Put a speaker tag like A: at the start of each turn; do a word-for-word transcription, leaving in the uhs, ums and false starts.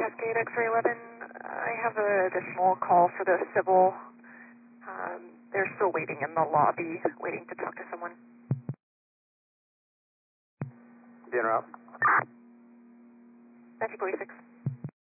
A: Cascade X-ray eleven. I have an additional call for the civil. Um, they're still waiting in the lobby, waiting to talk to someone.
B: Dinner up.
A: nineteen forty-six.